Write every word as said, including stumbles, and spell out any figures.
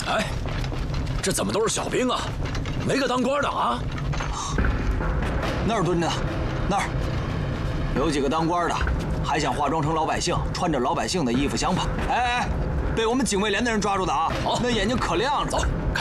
哎，这怎么都是小兵啊？没个当官的啊？ 那儿蹲着，那儿有几个当官的，还想化妆成老百姓，穿着老百姓的衣服想跑。哎哎，被我们警卫连的人抓住的啊！ 好， 那眼睛可亮着。 走。